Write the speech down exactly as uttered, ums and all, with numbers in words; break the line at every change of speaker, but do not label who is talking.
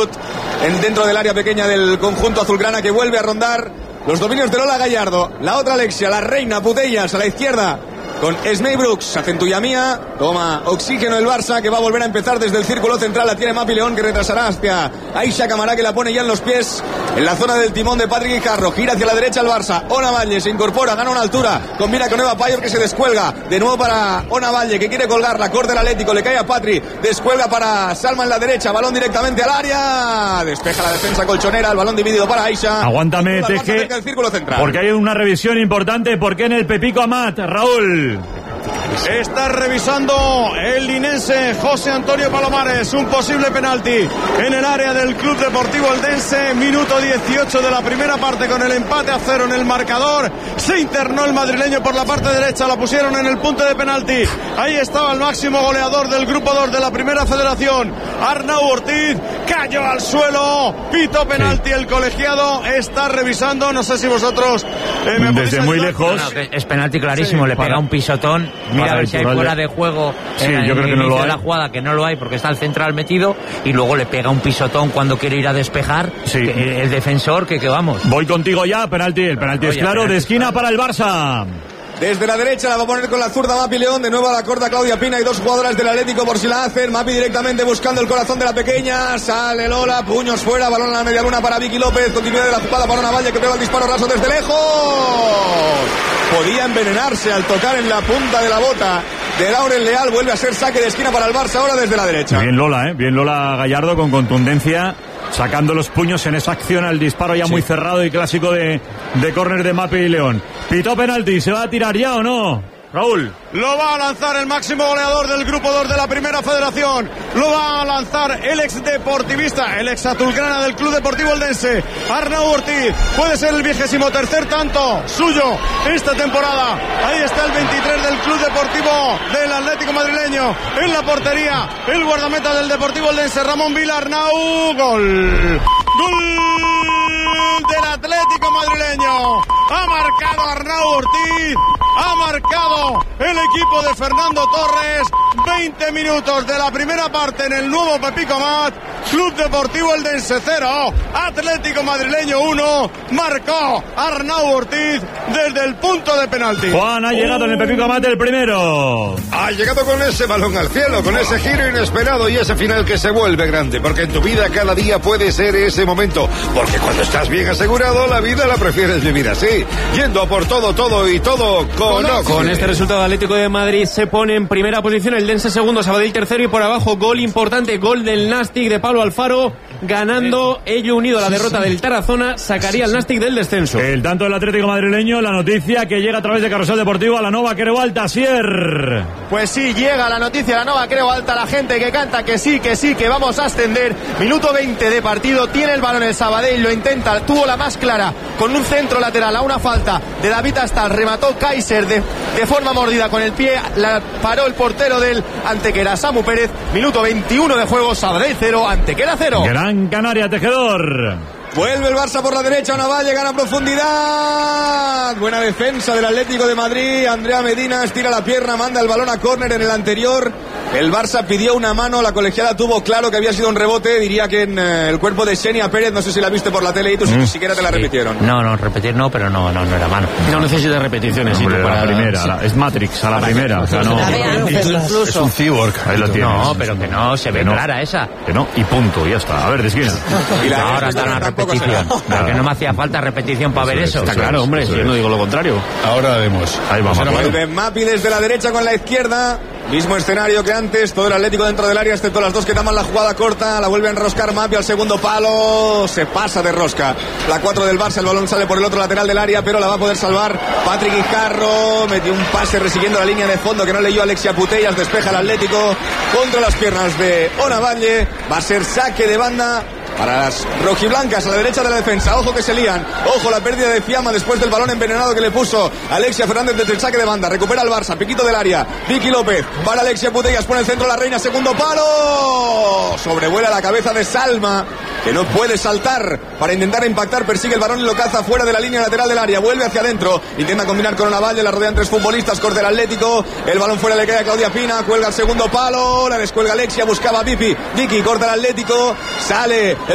Chut en, dentro del área pequeña del conjunto azulgrana, que vuelve a rondar los dominios de Lola Gallardo. La otra Alexia, la reina Putellas a la izquierda con Smey Brooks, Acentuya Mía, toma oxígeno el Barça, que va a volver a empezar desde el círculo central. La tiene Mapi León, que retrasará hacia Aisha Camará, que la pone ya en los pies en la zona del timón de Patrick Guijarro. Gira hacia la derecha el Barça. Ona Valle se incorpora, gana una altura, combina con Eva Payor, que se descuelga de nuevo para Ona Valle, que quiere colgarla, corta el Atlético, le cae a Patri, descuelga para Salma en la derecha, balón directamente al área, despeja la defensa colchonera, el balón dividido para Aisha.
Aguántame, Teje, porque hay una revisión importante. ¿Por qué en el Pepico Amat, Raúl?
Está revisando el linense José Antonio Palomares un posible penalti en el área del Club Deportivo Eldense. Minuto dieciocho de la primera parte, con el empate a cero en el marcador. Se internó el madrileño por la parte derecha, la pusieron en el punto de penalti. Ahí estaba el máximo goleador del grupo dos de la Primera Federación, Arnau Ortiz, cayó al suelo, pitó penalti. Sí. El colegiado está revisando, no sé si vosotros eh, me
desde muy lejos.
No, no, es penalti clarísimo, sí, le pega para, un pisotón. Mira a ver si hay fuera de juego.
Sí,
en
yo
el
creo que no lo hay.
La jugada, que no lo hay porque está el central metido, y luego le pega un pisotón cuando quiere ir a despejar.
Sí.
Que, el defensor, que, que vamos.
Voy contigo ya, penalti. El penalti Oye, es claro, penalti, de esquina para el Barça.
Desde la derecha la va a poner con la zurda Mapi León, de nuevo a la corta Claudia Pina y dos jugadoras del Atlético por si la hacen. Mapi directamente buscando el corazón de la pequeña, sale Lola, puños fuera, balón a la media luna para Vicky López, continuidad de la jugada para Ona Valle, que pega el disparo raso desde lejos. Podía envenenarse al tocar en la punta de la bota de Laurel Leal. Vuelve a ser saque de esquina para el Barça ahora desde la derecha.
Bien Lola, ¿eh? Bien Lola Gallardo, con contundencia, sacando los puños en esa acción al disparo ya sí. muy cerrado y clásico de, de córner de Mapi y León. Pitó penalti, ¿se va a tirar ya o no, Raúl?
Lo va a lanzar el máximo goleador del grupo dos de la Primera Federación. Lo va a lanzar el ex deportivista, el ex azulgrana del Club Deportivo Eldense, Arnau Ortiz. Puede ser el vigésimo tercer tanto suyo esta temporada. Ahí está el veintitrés del Club Deportivo del Atlético madrileño. En la portería, el guardameta del Deportivo Eldense, Ramón Vila. Arnau, gol. Gol del Atlético madrileño. Ha marcado Arnau Ortiz. Ha marcado el equipo de Fernando Torres. veinte minutos de la primera parte en el nuevo Pepico Amat. Club Deportivo Eldense cero, Atlético madrileño uno. Marcó Arnau Ortiz desde el punto de penalti.
Juan, ha llegado uh. en el Pepico Amat el primero.
Ha llegado con ese balón al cielo, con ese giro inesperado y ese final que se vuelve grande. Porque en tu vida cada día puede ser ese momento. Porque cuando estás bien asegurado, la vida la prefieres vivir así. Yendo a por todo, todo y todo con
Con, con este resultado, Atlético de Madrid se pone en primera posición, el Eldense segundo, Sabadell tercero, y por abajo gol importante, gol del Nastic de Pablo Alfaro, ganando ello unido a la derrota del Tarazona, sacaría al Nastic del descenso.
El tanto del Atlético madrileño, la noticia que llega a través de Carrusel Deportivo a la Nova Creu Alta, Sier.
Pues sí, llega la noticia, la Nova Creu Alta, la gente que canta que sí, que sí, que vamos a ascender. Minuto veinte de partido, tiene el balón el Sabadell, lo intenta, tuvo la más clara, con un centro lateral a una falta de David Astal, remató Kaiser de, de forma mordida con el pie, la paró el portero del Antequera, Samu Pérez. Minuto veintiuno de juego, Sabadell cero, Antequera cero.
Gran Canaria, Tejedor.
Vuelve el Barça por la derecha, Ona Valle, gana profundidad. Buena defensa del Atlético de Madrid. Andrea Medina estira la pierna, manda el balón a córner en el anterior. El Barça pidió una mano, la colegiada tuvo claro que había sido un rebote. Diría que en eh, el cuerpo de Xenia Pérez, no sé si la viste por la tele y tú mm, ni siquiera te la sí. repitieron.
No, no, repetir no, pero no, no, no era mano.
No necesita repeticiones.
Hombre,
sí,
para
la
primera,
sí.
la, es Matrix a la primera. O sea, no,
es
un cyborg. Ahí lo tienes.
No, pero que no, se ve
que no,
clara esa.
Que no, y punto, ya está. A ver, de esquina.
Y la ahora está la repetición. Porque no me hacía falta repetición para ver eso.
Está claro, hombre, yo no digo lo contrario.
Ahora vemos.
Ahí vamos.
Vuelve Mapi desde la derecha con la izquierda. Mismo escenario que antes, todo el Atlético dentro del área, excepto las dos que taman la jugada corta. La vuelve a enroscar Mapi al segundo palo. Se pasa de rosca. La cuatro del Barça, el balón sale por el otro lateral del área, pero la va a poder salvar Patrick Guijarro. Metió un pase resiguiendo la línea de fondo que no leyó Alexia Putellas. Despeja el Atlético contra las piernas de Ona Valle. Va a ser saque de banda para las rojiblancas a la derecha de la defensa. Ojo que se lían. Ojo la pérdida de Fiamma después del balón envenenado que le puso Alexia Fernández desde el saque de banda. Recupera el Barça. Piquito del área. Vicky López. Para Alexia Putellas. Pone el centro la reina. Segundo palo. Sobrevuela la cabeza de Salma, que no puede saltar para intentar impactar. Persigue el balón y lo caza fuera de la línea lateral del área. Vuelve hacia adentro. Intenta combinar con Ona Valle. La rodean tres futbolistas. Corte el Atlético. El balón fuera le cae a Claudia Pina. Cuelga el segundo palo. La descuelga Alexia. Buscaba a Vicky. Vicky corta el Atlético. Sale